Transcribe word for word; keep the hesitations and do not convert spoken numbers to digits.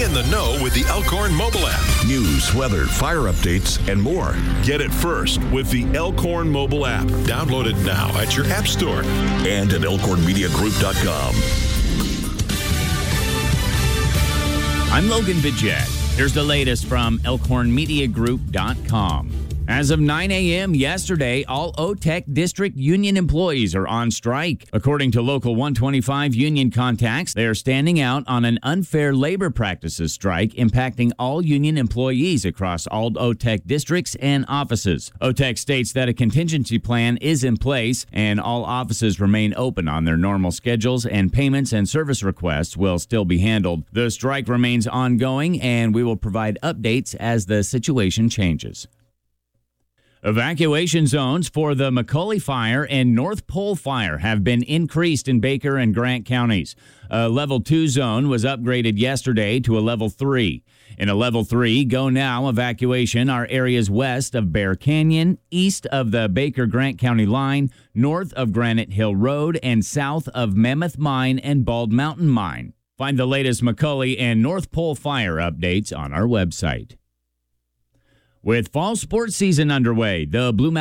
in the know with the Elkhorn mobile app. News, weather, fire updates, and more. Get it first with the Elkhorn mobile app. Download it now at your app store. And at elkhorn media group dot com. I'm Logan Vidjak. Here's the latest from elkhorn media group dot com. As of nine a.m. yesterday, all O T E C district union employees are on strike. According to Local one twenty-five union contacts, they are standing out on an unfair labor practices strike impacting all union employees across all O T E C districts and offices. O T E C states that a contingency plan is in place and all offices remain open on their normal schedules, and payments and service requests will still be handled. The strike remains ongoing, and we will provide updates as the situation changes. Evacuation zones for the McCully Fire and North Pole Fire have been increased in Baker and Grant counties. A level two zone was upgraded yesterday to a level three. In a level three, go now evacuation are areas west of Bear Canyon, east of the Baker-Grant County line, north of Granite Hill Road, and south of Mammoth Mine and Bald Mountain Mine. Find the latest McCully and North Pole Fire updates on our website. With fall sports season underway, the Blue Mountain